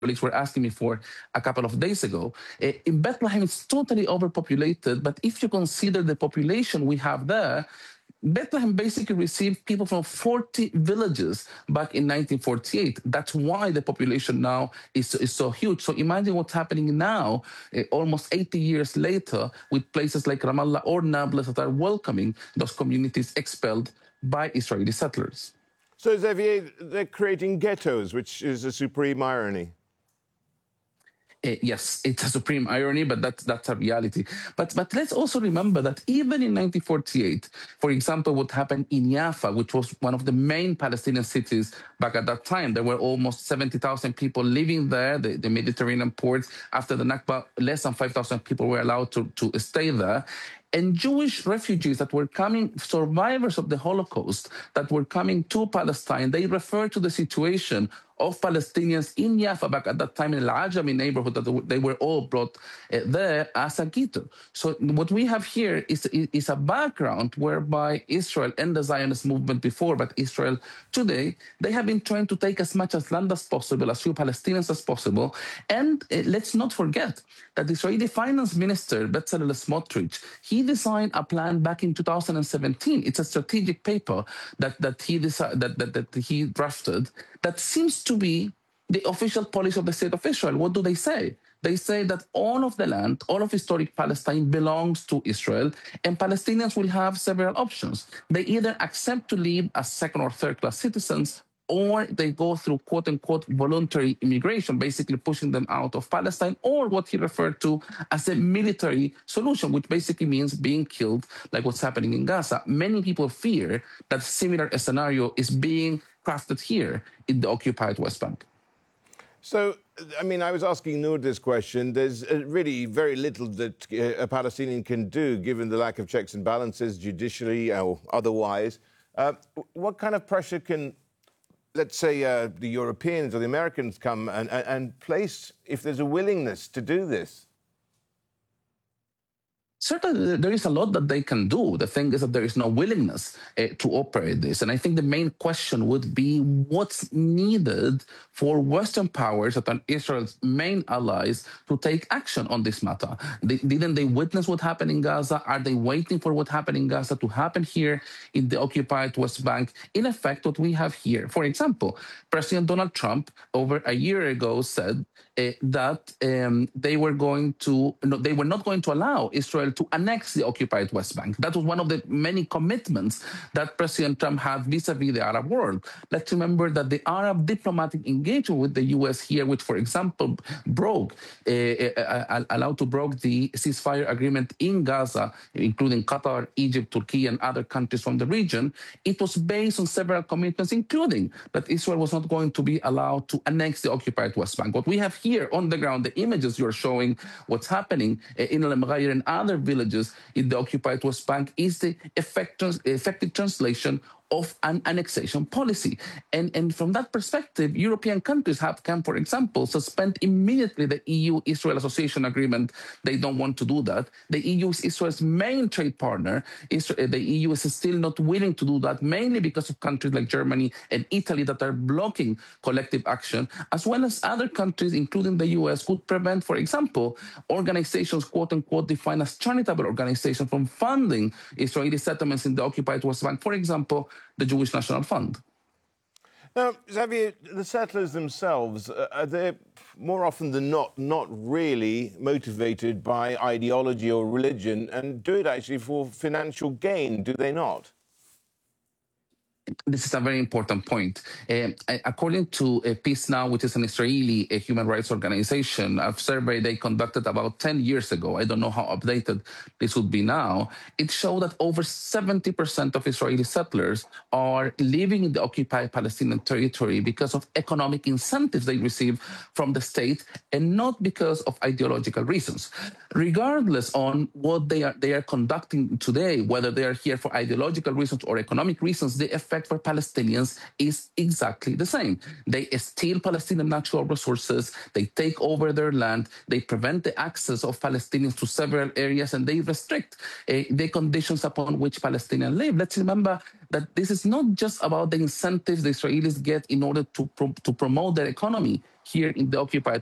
colleagues were asking me for a couple of days ago. In Bethlehem, it's totally overpopulated, but if you consider the population we have there, Bethlehem basically received people from 40 villages back in 1948. That's why the population now is so huge. So imagine what's happening now, almost 80 years later, with places like Ramallah or Nablus that are welcoming those communities expelled by Israeli settlers. So, Xavier, they're creating ghettos, which is a supreme irony. Yes, it's a supreme irony, but that's a reality. But let's also remember that even in 1948, for example, what happened in Jaffa, which was one of the main Palestinian cities back at that time, there were almost 70,000 people living there, the Mediterranean ports. After the Nakba, less than 5,000 people were allowed to stay there. And Jewish refugees that were coming, survivors of the Holocaust, that were coming to Palestine, they refer to the situation of Palestinians in Jaffa back at that time in the Al-Ajami neighborhood, that they were all brought there as a ghetto. So what we have here is a background whereby Israel and the Zionist movement before, but Israel today, they have been trying to take as much as land as possible, as few Palestinians as possible. And let's not forget that the Israeli finance minister, Bezalel Smotrich, he designed a plan back in 2017. It's a strategic paper that he drafted that seems to be the official policy of the state of Israel. What do they say? They say that all of the land, all of historic Palestine belongs to Israel, and Palestinians will have several options. They either accept to live as second or third class citizens, or they go through quote-unquote voluntary immigration, basically pushing them out of Palestine, or what he referred to as a military solution, which basically means being killed, like what's happening in Gaza. Many people fear that a similar scenario is being crafted here in the occupied West Bank. So, I mean, I was asking Noor this question. There's really very little that a Palestinian can do, given the lack of checks and balances, judicially or otherwise. What kind of pressure can, let's say, the Europeans or the Americans come and place if there's a willingness to do this? Certainly, there is a lot that they can do. The thing is that there is no willingness to operate this. And I think the main question would be what's needed for Western powers that are Israel's main allies to take action on this matter. Didn't they witness what happened in Gaza? Are they waiting for what happened in Gaza to happen here in the occupied West Bank? In effect, what we have here, for example, President Donald Trump over a year ago said that they were not going to allow Israel to annex the occupied West Bank. That was one of the many commitments that President Trump had vis-a-vis the Arab world. Let's remember that the Arab diplomatic engagement with the U.S. here, which, for example, allowed to broke the ceasefire agreement in Gaza, including Qatar, Egypt, Turkey, and other countries from the region, it was based on several commitments, including that Israel was not going to be allowed to annex the occupied West Bank. What we have here on the ground, the images you're showing, what's happening in Al-Mughayyir and other villages in the occupied West Bank is the effective translation of an annexation policy. And from that perspective, European countries can, for example, suspend immediately the EU-Israel Association Agreement. They don't want to do that. The EU is Israel's main trade partner. The EU is still not willing to do that, mainly because of countries like Germany and Italy that are blocking collective action, as well as other countries, including the US, could prevent, for example, organizations, quote-unquote, defined as charitable organizations from funding Israeli settlements in the occupied West Bank, for example, the Jewish National Fund. Now, Xavier, the settlers themselves, are they more often than not really motivated by ideology or religion and do it actually for financial gain, do they not? This is a very important point. According to Peace Now, which is an Israeli human rights organization, a survey they conducted about 10 years ago, I don't know how updated this would be now, it showed that over 70% of Israeli settlers are living in the occupied Palestinian territory because of economic incentives they receive from the state and not because of ideological reasons. regardless on what they are conducting today, whether they are here for ideological reasons or economic reasons, the effect for Palestinians is exactly the same. They steal Palestinian natural resources, they take over their land, they prevent the access of Palestinians to several areas, and they restrict the conditions upon which Palestinians live. Let's remember that this is not just about the incentives the Israelis get in order to promote their economy here in the occupied